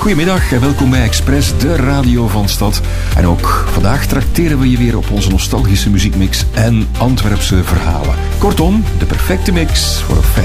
Goedemiddag en welkom bij Express, de radio van stad. En ook vandaag trakteren we je weer op onze nostalgische muziekmix en Antwerpse verhalen. Kortom, de perfecte mix voor een fijne